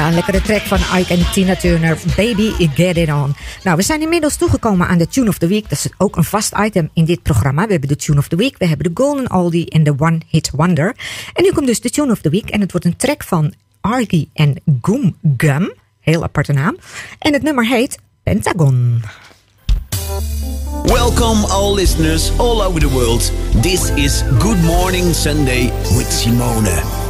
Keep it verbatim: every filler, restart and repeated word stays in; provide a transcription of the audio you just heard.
een lekkere track van Ike en Tina Turner. Baby, get it on. Nou, we zijn inmiddels toegekomen aan de Tune of the Week. Dat is ook een vast item in dit programma. We hebben de Tune of the Week, we hebben de Golden Oldie en de One Hit Wonder. En nu komt dus de Tune of the Week. En het wordt een track van Argy en Goom Gum. Heel aparte naam. En het nummer heet Pentagon. Welcome all listeners all over the world. This is Good Morning Sunday with Simone.